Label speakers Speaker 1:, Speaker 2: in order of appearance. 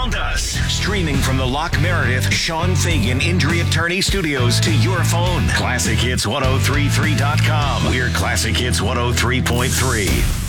Speaker 1: Called Us. Streaming from the Locke Meredith Sean Fagan Injury Attorney Studios to your phone. ClassicHits1033.com. We're Classic Hits 103.3.